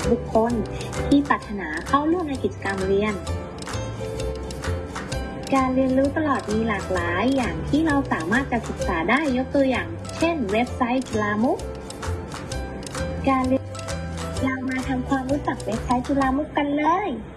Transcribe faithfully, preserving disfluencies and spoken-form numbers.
บุคคลที่ปรารถนาเข้าร่วมในกิจกรรมเรียนการเรียนรู้ตลอดมีหลากหลายอย่างที่เราสามารถจะศึกษาได้ยกตัวอย่างเช่นเว็บไซต์จุฬามุขการเรียนเรามาทำความรู้จักเว็บไซต์จุฬามุขกันเลย